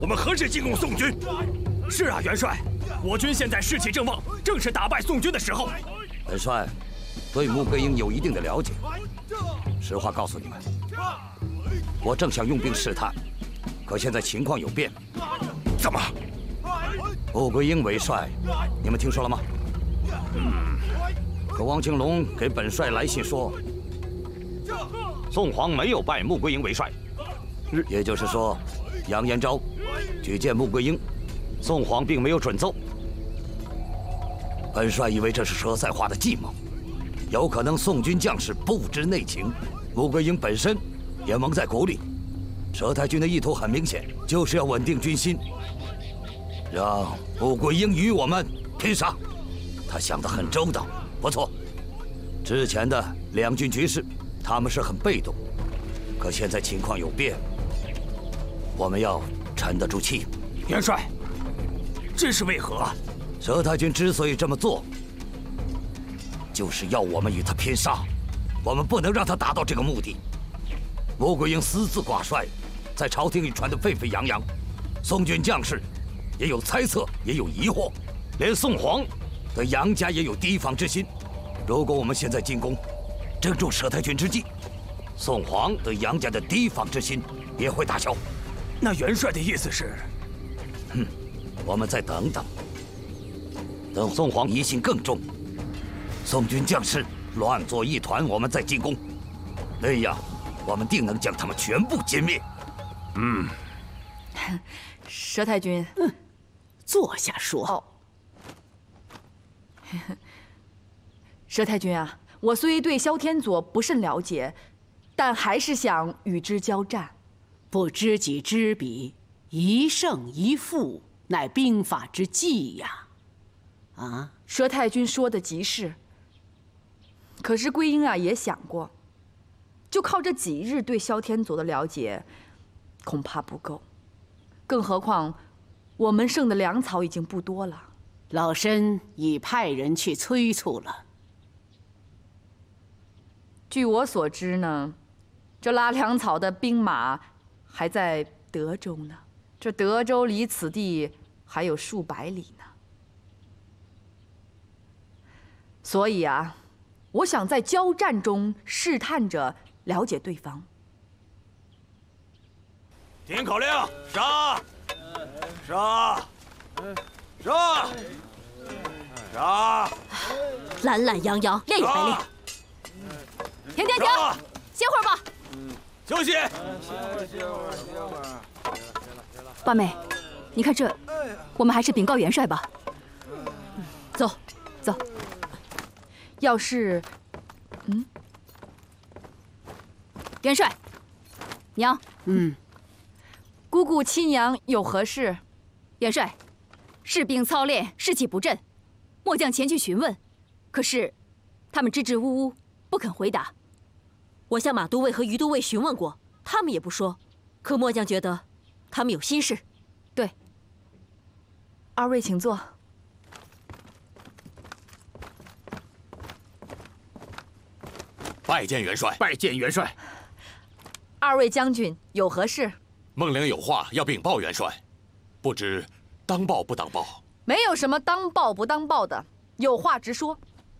我们何时进攻宋军？是啊，元帅，我军现在士气正旺，正是打败宋军的时候。 本帅对穆桂英有一定的了解。实话告诉你们，我正想用兵试探，可现在情况有变。 怎么？ 穆桂英为帅，你们听说了吗？可王庆龙给本帅来信说， 宋皇没有拜穆桂英为帅， 也就是说，杨延昭举荐穆桂英， 宋皇并没有准奏。 本帅以为这是佘赛花的计谋，有可能宋军将士不知内情，穆桂英本身也蒙在鼓里。佘太君的意图很明显，就是要稳定军心，让穆桂英与我们拼杀。他想得很周到，不错。之前的两军局势，他们是很被动，可现在情况有变，我们要沉得住气。 元帅，这是为何？ 佘太君之所以这么做，就是要我们与他拼杀，我们不能让他达到这个目的。穆桂英私自挂帅，在朝廷里传得沸沸扬扬，宋军将士也有猜测，也有疑惑，连宋皇对杨家也有提防之心。如果我们现在进攻，正中佘太君之计，宋皇对杨家的提防之心也会打消。 那元帅的意思是？ 我们再等等，等宋皇疑心更重，宋军将士乱作一团，我们再进攻，那样我们定能将他们全部歼灭。 佘太君， 坐下说。 哦，佘太君啊，我虽对萧天佐不甚了解，但还是想与之交战。 不知己知彼，一胜一负，乃兵法之计呀。啊， 佘太君说的极是。可是桂英啊也想过，就靠这几日对萧天佐的了解，恐怕不够。更何况，我们剩的粮草已经不多了。 老身已派人去催促了。 据我所知呢，这拉粮草的兵马还在德州呢。这德州离此地还有数百里呢。所以啊，我想在交战中试探着了解对方。 听口令，杀！杀！杀！杀！ 懒懒洋洋，练也白练。停！歇会儿吧。 休息。 八妹，你看这，我们还是禀告元帅吧。走。 要是， 元帅，娘， 姑姑亲娘有何事？ 元帅，士兵操练士气不振，末将前去询问，可是他们支支吾吾，不肯回答。我向马都尉和于都尉询问过，他们也不说。可末将觉得他们有心事。 对，二位请坐。 拜见元帅，拜见元帅。 二位将军有何事？ 孟玲有话要禀报元帅，不知当报不当报？ 没有什么当报不当报的，有话直说。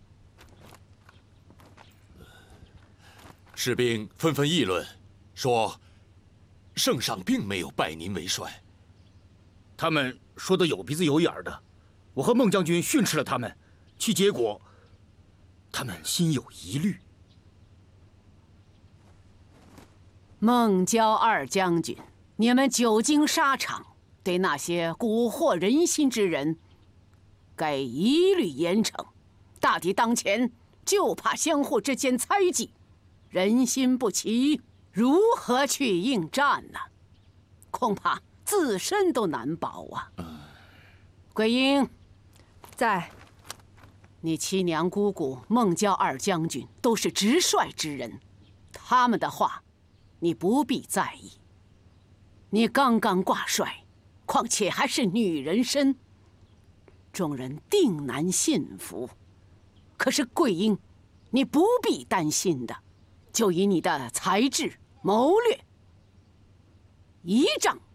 士兵纷纷议论，说圣上并没有拜您为帅。 他们说的有鼻子有眼的，我和孟将军训斥了他们，其结果，他们心有疑虑。 孟郊二将军，你们久经沙场，对那些蛊惑人心之人，该一律严惩。大敌当前，就怕相互之间猜忌，人心不齐，如何去应战呢？恐怕自身都难保啊！桂英， 在。 你七娘姑姑孟郊二将军都是直率之人，他们的话，你不必在意。你刚刚挂帅，况且还是女人身，众人定难信服。可是桂英，你不必担心的，就以你的才智谋略，一仗